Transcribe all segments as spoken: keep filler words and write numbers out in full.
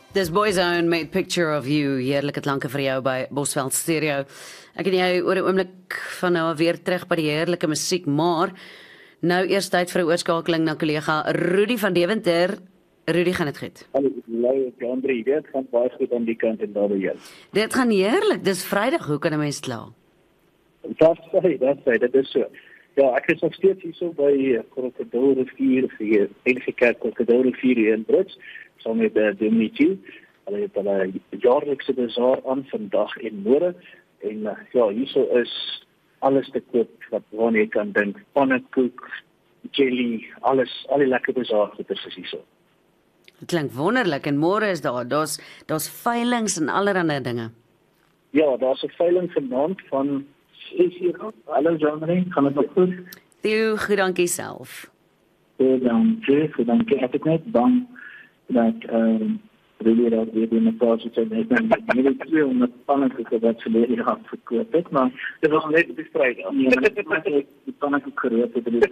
Dis Boyzone met Picture of You, heerlike klanke vir jou by Bosveld Stereo. Ek en jy oor 'n oomblik van nou weer terug by die heerlike musiek, maar nou eers tyd vir 'n oorskakeling na kollega Rudy van Deventer. Rudy, gaan dit goed? Hallo, Andri, dit gaan baie goed aan die kant en daar by jou. Dit gaan heerlik, dis Vrydag, hoe kan 'n mens kla? Dat sê, dat sê, dit is so. Ja, ek is nog steeds hier so by Krokodilrivier, vir Engelse Kerk Krokodilrivier hier in Brits, saam met uh, Dominee. Hulle het hulle jaarlikse bazaar aan vandag en môre. En uh, ja, hierso is alles te koop wat waarna jy kan dink. Pannekoek, jelly, alles, al die lekker bazaar goeders is hierso. Dit klink wonderlik en môre is daar, daar's daar's veilings en allerlei dinge. Ja, daar's 'n veiling vanaand van ses uur af. Hallo Jean-Marie, gaan dit nog goed? Theo, goed dankie self. Goed dankie, goed dankie. Ek het net bang dat ehm Rudy dat weer in 'n pauze sê net met twee honderd pannekoeke wat ze leren gaan verkoop het, maar dit was net bevrijd. Die pannekoek gereed het.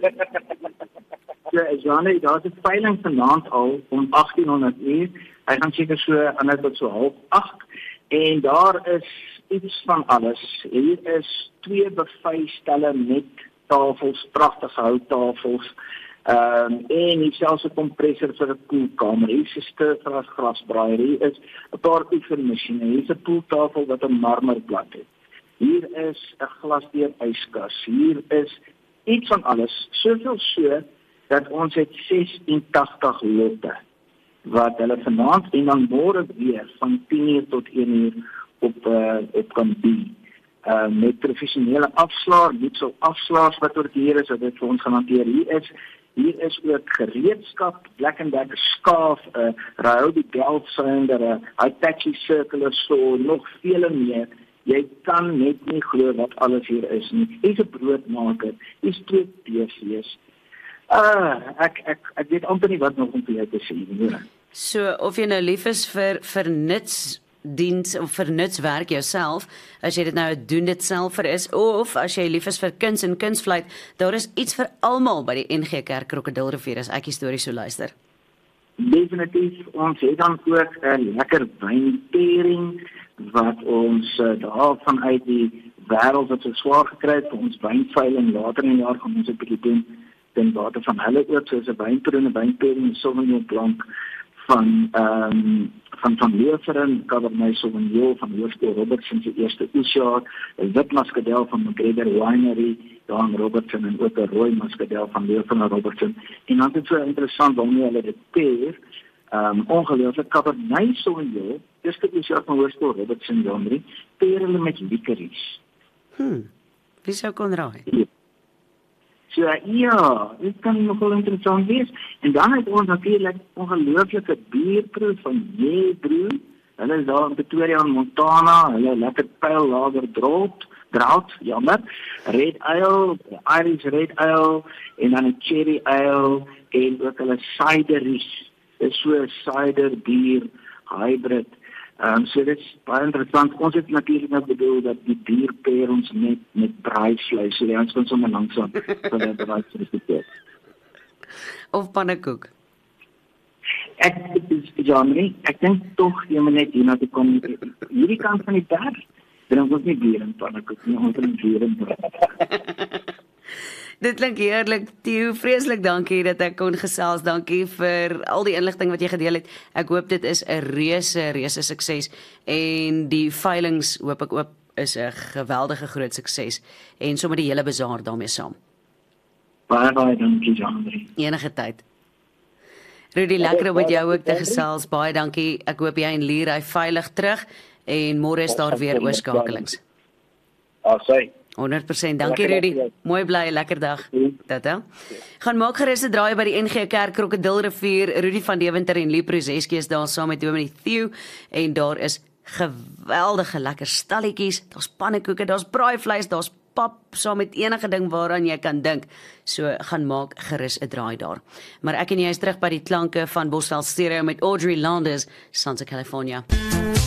Ja, Jean-Marie, daar is 'n veiling vanaand al om achttienhonderd uur. Hy gaan seker so aan tot so half agt en daar is iets van alles. Hier is twee buffetstelle met tafels, pragtige houttafels. Ehm um, en hier selfs 'n kompressor vir 'n koelkamer. Hier is 'n stirgras grasbraaier. Hier is 'n paar oefenmasjiene. Hier is 'n poeltafel wat 'n marmerblad het. Hier is 'n glasdeur yskas. Hier is iets van alles. Soveel so dat ons het sesentagtig lotte wat hulle vanaand en dan môre weer van tien uur tot een uur op uh, op kan doen. Uh, met professionele afslaer, niet so afslaers wat oor hier is, wat dit vir ons gaan hanteer. Hier is Hier is ook gereedskap, Black and Decker skaaf, 'n uh, Ryobi Delft sounder, 'n Hitachi circular saw, nog vele meer. Jy kan net nie glo wat alles hier is nie. Hier's 'n broodmaker, hier's twee T V's. Uh, ek ek ek weet amper nie wat nog om vir jou te sê nie. So of jy nou lief is vir vir nuts diens of vir nutswerk jouself, as jy dit nou doen dit self vir is, of as jy lief is vir kuns en kunstvleit, daar is iets vir almal by die N G Kerk Krokodilrivier as ek die storie so luister. Definitief, ons het dan ook 'n lekker wynpairing wat ons uh, daar vanuit die wêreld wat so swaar gekry het vir ons wynveiling later in die jaar gaan ons 'n bietjie doen ten bate van hulle ook, soos 'n wynproe en 'n wynpairing, Sauvignon Blanc van ehm um, van van Leeuweren, Cabernet Sauvignon van Hoërskool Robertson se eerste oesjaar, 'n wit muskadel van McGregor Winery, Dan Robertson en ook 'n rooi muskadel van Leeuweren Robertson. En dan is dit so interessant waarmee hulle dit pair. Ehm um, ongelooflik Cabernet Sauvignon, eerste oesjaar van Hoërskool Robertson January, pair hulle met licorice. Hm. Wie sou kon raai? Ja. So ja, dit kan nogal interessant wees. En dan het ons natuurlik ongelooflike bierproe van Jeebroe. Hulle is daar in Pretoria in Montana, hulle lekker pyl lager droog, drought, jammer. Red Ale, Irish Red Ale en dan 'n Cherry Ale en ook hulle cideries. Dit is so 'n cider bier hybrid. Ehm um, so dit is baie interessant. Ons het natuurlik nou bedoel dat die bier pair ons met met braaivleis. So ons kan sommer langsam van die braaivleis. Of pannekoek. Ek is Jean-Marie, ek dink tog jy moet net hier na toe kom. Hierdie kant van die berg, dan ons nie bier en pannekoek nie, ons het bier en brood. Dit klink heerlik. Theo, vreeslik dankie dat ek kon gesels. Dankie vir al die inligting wat jy gedeel het. Ek hoop dit is 'n reuse reuse sukses en die veilings hoop ek ook is 'n geweldige groot sukses en sommer die hele bazaar daarmee saam. Baie baie dankie Jean-Marie. Enige tyd. Rudy, lekker om met jou ook te gesels. Baie dankie. Ek hoop jy en Lier hy veilig terug en môre is daar weer oorskakelings. Ah, sê. honderd persent. Dankie Rudy. Mooi bly, lekker dag. Tata. Gaan maak gerus 'n draai by die N G Kerk Krokodilrivier. Rudy van Deventer en Lee Prozeski is daar saam met Dominee Theo en daar is geweldige lekker stalletjies. Daar's pannekoeke, daar's braaivleis, daar's pap saam met enige ding waaraan jy kan dink. So gaan maak gerus 'n draai daar. Maar ek en jy is terug by die klanke van Bosveld Stereo met Audrey Landers, Santa California.